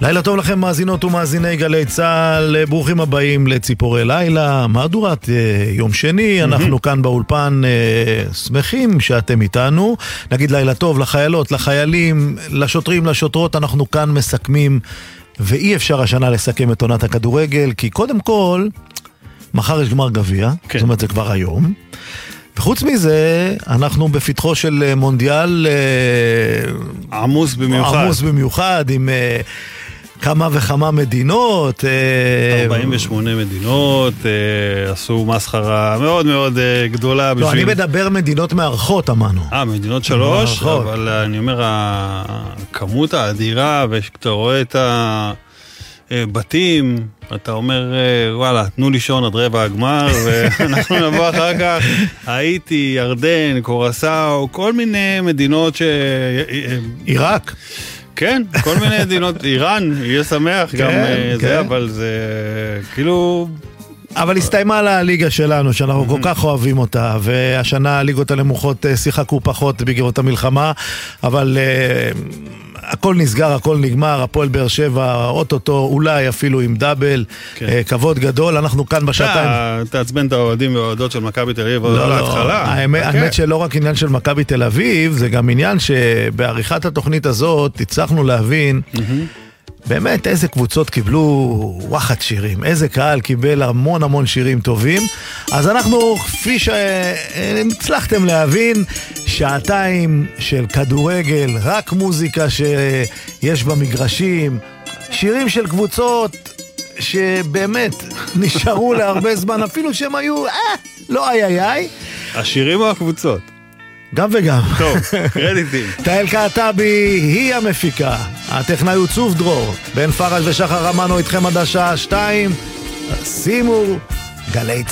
לילה טוב לכם מאזינות ומאזיני גלי צהל, ברוכים הבאים לציפורי לילה, מהדורת יום שני, אנחנו כאן באולפן שמחים שאתם איתנו, נגיד לילה טוב לחיילות, לחיילים, לשוטרים, לשוטרות, אנחנו כאן מסכמים, ואי אפשר השנה לסכם את עונת הכדורגל, כי קודם כל, מחר יש גמר גביע, כן. זאת אומרת זה כבר היום, וחוץ מזה, אנחנו בפתחו של מונדיאל עמוס במיוחד, עם כמה וכמה מדינות. 48 מדינות, עשו מסחרה מאוד מאוד גדולה. לא, אני מדבר מדינות מארחות, אמרנו. מדינות 3, אבל אני אומר, הכמות האדירה, וכשאתה רואה את הבתים, אתה אומר, וואלה, תנו לישון עד רבע הגמר, ואנחנו נבוא אחר כך, האיטי, ירדן, קורסאו, כל מיני מדינות עיראק. כן, כל מיני מדינות, איראן, יהיה שמח גם זה, אבל זה כאילו... אבל הסתיימה לליגה שלנו, שאנחנו כל כך אוהבים אותה, והשנה הליגות הנמוכות שיחקו פחות בגלל המלחמה, אבל הכל נסגר, הכל נגמר, הפועל באר שבע, אוטוטו, אולי אפילו עם דאבל, כבוד גדול, אנחנו כאן בשעתיים. תעצבן את האוהדים והאוהדות של מכבי תל אביב, לא להתחלה. האמת שלא רק עניין של מכבי תל אביב, זה גם עניין שבעריכת התוכנית הזאת הצלחנו להבין באמת איזה קבוצות קיבלו וואחד שירים, איזה קהל קיבל המון שירים טובים. אז אנחנו, כפי שהצלחתם להבין, שעתיים של כדורגל, רק מוזיקה שיש במגרשים, שירים של קבוצות שבאמת נשארו להרבה זמן, אפילו שהם היו, לא איי. השירים או הקבוצות? גם וגם. טוב, קרדיטים. תהל קעטבי היא המפיקה. הטכנאי הוא צוף דרור. בן פרש ושחר רמנו איתכם עד השעה 2. שימו גלי